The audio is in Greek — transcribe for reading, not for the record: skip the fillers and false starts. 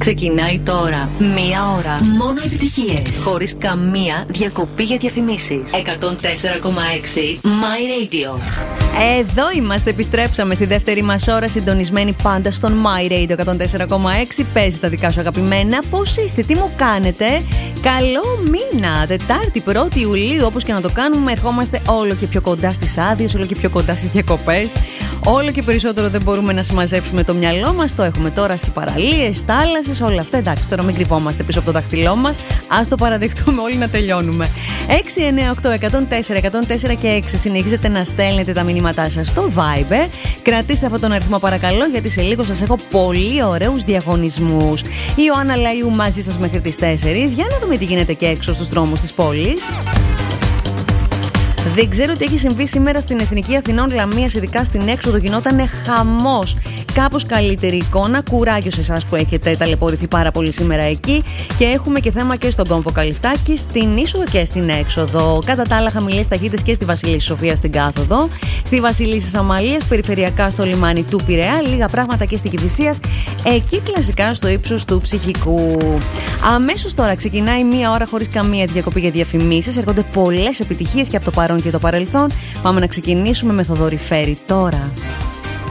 Ξεκινάει τώρα. Μία ώρα. Μόνο επιτυχίες. Χωρίς καμία διακοπή για διαφημίσεις. 104,6 My Radio. Εδώ είμαστε, επιστρέψαμε στη δεύτερη μας ώρα, συντονισμένοι πάντα στον My Radio 104,6. Παίζει τα δικά σου αγαπημένα. Πώς είστε, τι μου κάνετε? Καλό μήνα, Τετάρτη 1η Ιουλίου. Όπως και να το κάνουμε, ερχόμαστε όλο και πιο κοντά στις άδειες, όλο και πιο κοντά στις διακοπές. Όλο και περισσότερο δεν μπορούμε να συμμαζέψουμε το μυαλό μας. Το έχουμε τώρα στις παραλίες, θάλασσες, όλα αυτά. Εντάξει, τώρα μην κρυβόμαστε πίσω από το δάχτυλό μας. Ας το παραδεχτούμε όλοι να τελειώνουμε. 6, 9, 8, 104, 104 και 6. Συνεχίζετε να στέλνετε τα μηνύματά σας στο Viber. Κρατήστε αυτόν τον αριθμό παρακαλώ, γιατί σε λίγο σας έχω πολύ ωραίους διαγωνισμούς. Η Ιωάννα Λαϊού μαζί σας μέχρι τις 4. Για να δούμε τι γίνεται και έξω στους δρόμους της πόλης. Δεν ξέρω τι έχει συμβεί σήμερα στην Εθνική Αθηνών Λαμίας, ειδικά στην έξοδο γινότανε χαμός. Κάπως καλύτερη εικόνα, κουράγιο σε εσάς που έχετε ταλαιπωρηθεί πάρα πολύ σήμερα εκεί. Και έχουμε και θέμα και στον κόμβο Καλυφτάκη, στην είσοδο και στην έξοδο. Κατά τα άλλα, χαμηλές ταχύτητες και στη Βασιλίσσης Σοφία στην κάθοδο. Στη Βασιλίσσης Αμαλίας, περιφερειακά στο λιμάνι του Πειραιά. Λίγα πράγματα και στη Κηφισίας. Εκεί κλασικά στο ύψος του Ψυχικού. Αμέσως τώρα ξεκινάει μία ώρα χωρίς καμία διακοπή για διαφημίσεις. Έρχονται πολλές επιτυχίες και από το παρόν και το παρελθόν. Πάμε να ξεκινήσουμε με Θοδωρή Φέρη τώρα.